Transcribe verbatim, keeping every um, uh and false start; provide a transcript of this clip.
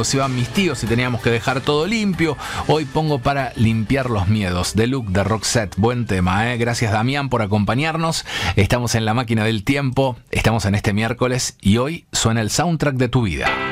cuando se iban mis tíos y teníamos que dejar todo limpio. Hoy pongo Para limpiar los miedos, de Look de Roxette. Buen tema, ¿eh? Gracias, Damián, por acompañarnos. Estamos en La Máquina del Tiempo, estamos en este miércoles y hoy suena el soundtrack de tu vida.